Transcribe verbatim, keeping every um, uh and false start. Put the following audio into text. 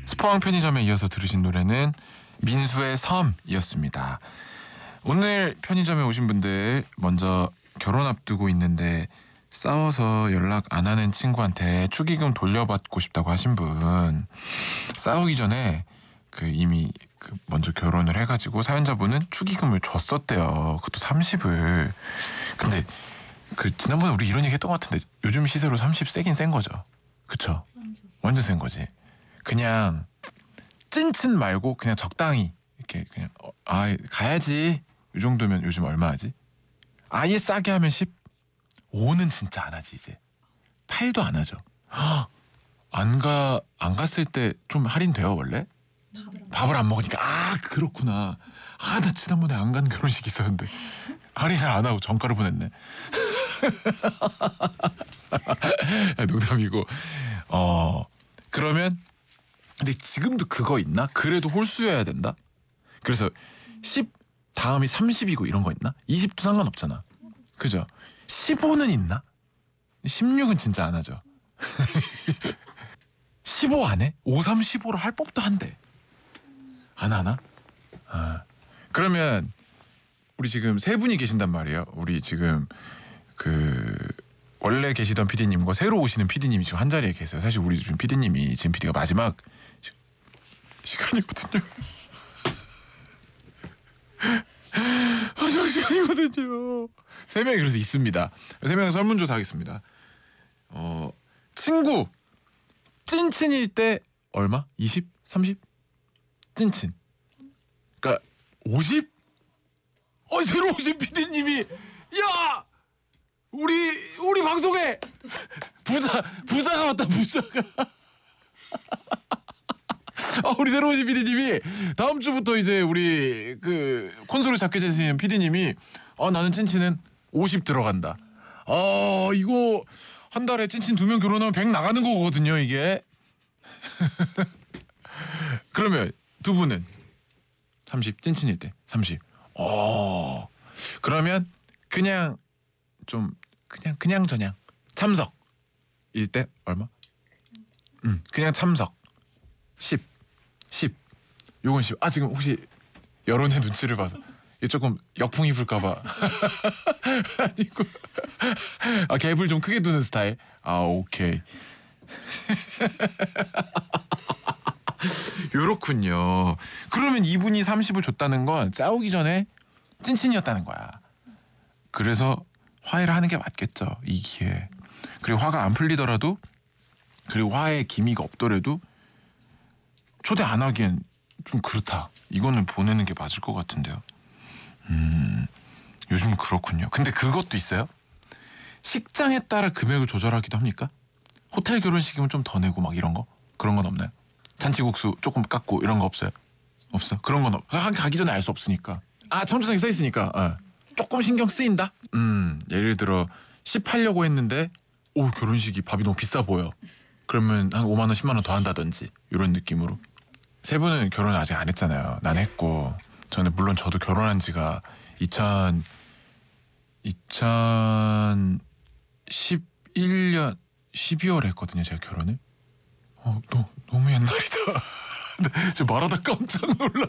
스포왕 편의점에 이어서 들으신 노래는 민수의 섬이었습니다. 오늘 편의점에 오신 분들 먼저 결혼 앞두고 있는데 싸워서 연락 안 하는 친구한테 축의금 돌려받고 싶다고 하신 분, 싸우기 전에 그 이미 그 먼저 결혼을 해가지고 사연자분은 축의금을 줬었대요. 그것도 삼십을. 근데 그 지난번에 우리 이런 얘기 했던 것 같은데 요즘 시세로 삼십 세긴 센 거죠. 그쵸? 완전 센 거지. 그냥 찐친 말고 그냥 적당히 이렇게 그냥 어, 아 가야지 이 정도면 요즘 얼마 하지? 아예 싸게 하면 십, 오는 진짜 안 하지 이제. 팔도 안 하죠. 안 가, 안 갔을 때 좀 할인돼요 원래? 밥을 안 먹으니까. 아 그렇구나. 아 나 지난번에 안 간 결혼식 있었는데 할인을 안 하고 정가로 보냈네. 농담이고. 어 그러면 근데 지금도 그거 있나? 그래도 홀수여야 된다? 그래서 십 다음이 삼십이고 이런 거 있나? 이십도 상관없잖아. 그죠? 십오는 있나? 십육은 진짜 안 하죠. 십오 안 해? 오, 삼, 십오로 할 법도 한데 안 하나? 아. 그러면 우리 지금 세 분이 계신단 말이에요. 우리 지금 그 원래 계시던 피디님과 새로 오시는 피디님이 지금 한 자리에 계세요. 사실 우리 지금 피디님이 지금 피디가 마지막 시, 시간이거든요. 마지막 시간이거든요. 세 명이 그래서 있습니다. 세 명이 설문조사 하겠습니다. 어 친구 찐친일 때 얼마? 이십? 삼십? 찐친. 그러니까 오십? 어 새로 오신 피디님이 야 우리 우리 방송에 부자 부자가 왔다 부자가. 아 우리 새로 오신 피디님이 다음 주부터 이제 우리 그 콘솔을 잡게 되시는 피디님이 어 나는 찐친은 오십 들어간다. 어 이거 한 달에 찐친 두 명 결혼하면 백 나가는 거거든요 이게. 그러면 두 분은 삼십 찐친일 때 삼십. 어 그러면 그냥 좀 그냥 그냥 저냥 참석일 때 얼마? 음 그냥 참석 십 십 요건 십. 아 지금 혹시 여론의 눈치를 봐서 이게 조금 역풍이 불까봐. 아니고 아 갭을 좀 크게 두는 스타일. 아 오케이. 요렇군요. 그러면 이분이 삼십을 줬다는 건 싸우기 전에 찐친이었다는 거야. 그래서 화해를 하는 게 맞겠죠 이 기회에. 그리고 화가 안 풀리더라도 그리고 화해의 기미가 없더라도 초대 안 하기엔 좀 그렇다. 이거는 보내는 게 맞을 것 같은데요. 음 요즘 그렇군요. 근데 그것도 있어요. 식장에 따라 금액을 조절하기도 합니까? 호텔 결혼식이면 좀 더 내고 막 이런 거? 그런 건 없나요? 잔치국수 조금 깎고 이런 거 없어요? 없어? 그런 건 없. 가기 전에 알 수 없으니까. 아 청주상에 써 있으니까 어. 조금 신경 쓰인다? 음 예를 들어 십 하려고 했는데 오 결혼식이 밥이 너무 비싸 보여. 그러면 한 오만 원 십만 원 더 한다든지 이런 느낌으로. 세 분은 결혼 아직 안 했잖아요. 난 했고 저는 물론 저도 결혼한 지가 이천 이천십일 년 십이월에 했거든요 제가 결혼을. 어 너, 너무 옛날이다. 저 말하다 깜짝 놀랐어.